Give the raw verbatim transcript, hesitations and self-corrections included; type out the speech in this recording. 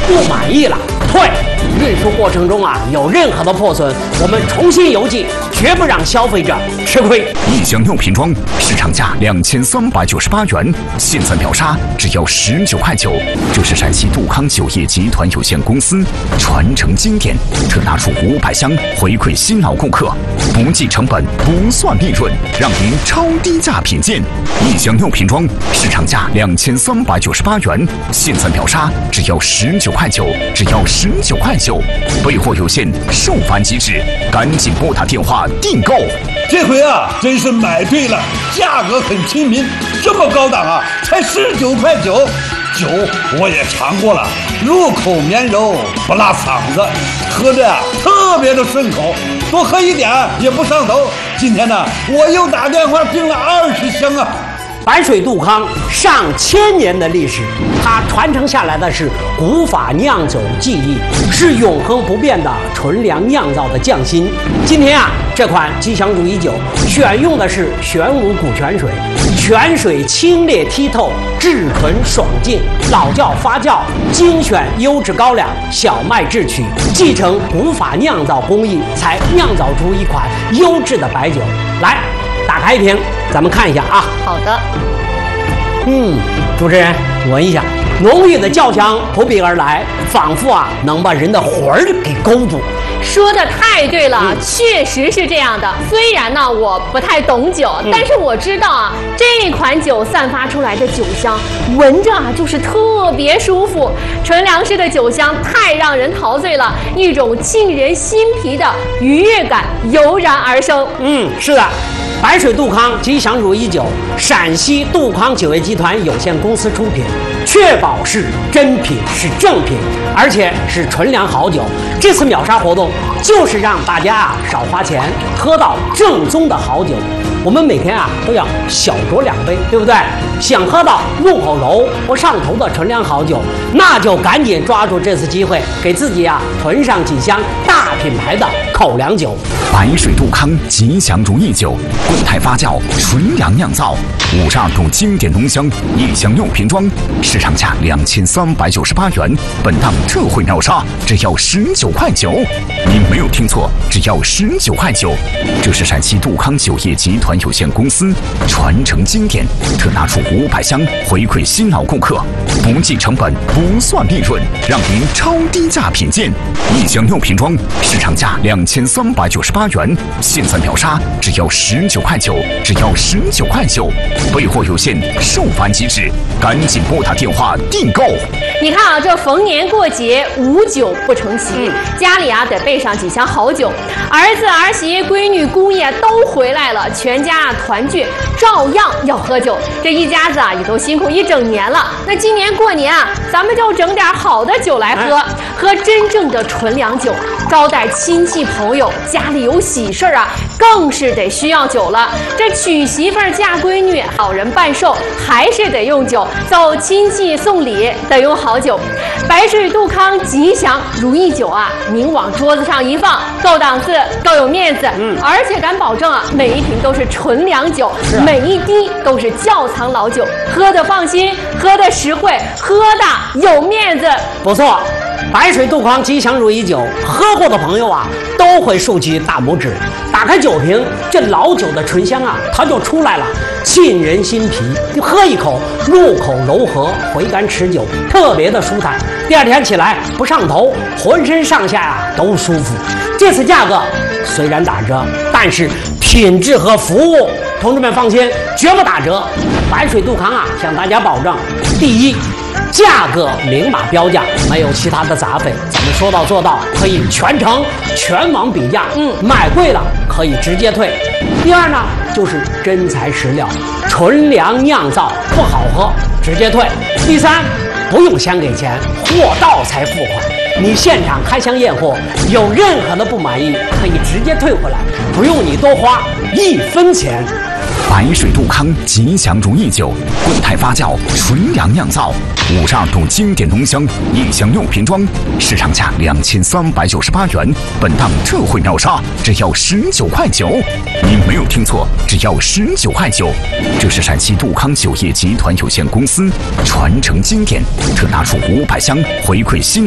不满意了，退。运输过程中啊有任何的破损，我们重新邮寄，绝不让消费者吃亏。 一箱药品装市场价两千三百九十八元，现在秒杀只要十九块九。这是陕西杜康酒业集团有限公司传承经典，特拿出五百箱回馈新老顾客，不计成本，不算利润，让您超低价品鉴。一箱药品装市场价两千三百九十八元，现在秒杀只要十九块九，只要十九块九。备货有限，售完即止，赶紧拨打电话订购。 这回啊，真是买对了，价格很亲民，这么高档啊，才十九块九。酒我也尝过了，入口绵柔，不辣嗓子，喝着啊特别的顺口，多喝一点也不上头。今天呢，我又打电话订了二十箱啊。 白水杜康上千年的历史，它传承下来的是古法酿酒技艺，是永恒不变的纯粮酿造的匠心。今天啊，这款吉祥如意酒选用的是玄武古泉水，泉水清冽剔透，质纯爽净，老窖发酵，精选优质高粱，小麦制曲，继承古法酿造工艺，才酿造出一款优质的白酒。来，打开一瓶，咱们看一下啊。 好的。 嗯，主持人闻一下，浓郁的酵香扑鼻而来，仿佛啊能把人的魂儿给勾住。 说的太对了， 嗯、 确实是这样的。虽然呢我不太懂酒，嗯、但是我知道啊，这款酒散发出来的酒香，闻着啊就是特别舒服。纯粮食的酒香太让人陶醉了，一种沁人心脾的愉悦感油然而生。 嗯，是的。白水杜康吉祥如意酒，陕西杜康酒业集团有限公司出品，确保是真品，是正品，而且是纯粮好酒。这次秒杀活动就是让大家啊少花钱，喝到正宗的好酒。我们每天啊都要小酌两杯，对不对？想喝到入口柔不上头的纯粮好酒，那就赶紧抓住这次机会，给自己啊囤上几箱大品牌的口粮酒。 白水杜康吉祥如意酒，固态发酵，纯粮酿造，五十二度经典浓香，一箱六瓶装，市场价两千三百九十八元，本档特惠秒杀，只要十九块九。您没有听错，只要十九块九。这是陕西杜康酒业集团有限公司传承经典，特拿出五百箱回馈新老顾客，不计成本，不算利润，让您超低价品鉴。一箱六瓶装，市场价两千三百九十八元，现在秒杀只要十九块九，只要十九块九。备货有限，售完即止，赶紧拨打电话订购。 你看啊，这逢年过节无酒不成席，嗯、家里啊得备上几箱好酒。儿子、儿媳、闺女、姑爷都回来了，全家啊团聚，照样要喝酒。这一家子啊也都辛苦一整年了。那今年过年啊，咱们就整点好的酒来喝，哎、喝真正的纯粮酒，招待亲戚朋友。家里有喜事儿啊，更是得需要酒了。这娶媳妇儿、嫁闺女、老人办寿，还是得用酒；走亲戚送礼，得用好酒。白水杜康吉祥如意酒啊，您往桌子上一放，够档次，够有面子，嗯，而且敢保证啊，每一瓶都是纯粮酒，啊、每一滴都是窖藏老酒，喝得放心，喝得实惠，喝的有面子。 不错。白水杜康吉祥如意酒，喝过的朋友啊都会竖起大拇指。打开酒瓶，这老酒的醇香啊，它就出来了，沁人心脾。就喝一口，入口柔和，回甘持久，特别的舒坦。第二天起来不上头，浑身上下啊都舒服。这次价格虽然打折，但是品质和服务，同志们放心，绝不打折。白水杜康啊，向大家保证：第一，价格明码标价，没有其他的杂费，咱们说到做到，可以全程全网比价，嗯，买贵了可以直接退。第二呢，就是真材实料，纯粮酿造，不好喝直接退。第三，不用先给钱，货到才付款。你现场开箱验货，有任何的不满意，可以直接退回来，不用你多花一分钱。 白水杜康吉祥如意酒，固态发酵，纯粮酿造，五十二度经典浓香，一箱六瓶装，市场价两千三百九十八元，本档特惠秒杀，只要十九块九。您没有听错，只要十九块九。这是陕西杜康酒业集团有限公司传承经典，特拿出五百箱回馈新。